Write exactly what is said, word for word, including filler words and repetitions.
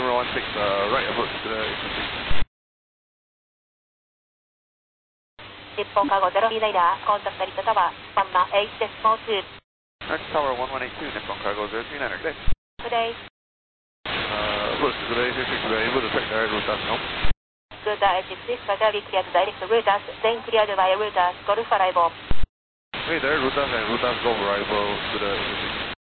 Tower one six, uh, right approach to the 日本カゴゼロビーナイナー、コンタクトリットタワー、ワンマンエイトデスモーツー。 Next Tower one one eight two, Nippon Cargo zero three niner, good day. Good day. Uh, approach to the six six, we are able to check direct route us, no? Good day, six six, Vajali cleared direct route us, then cleared via route us, Golf arrival. Okay, direct route us and route us go arrival to the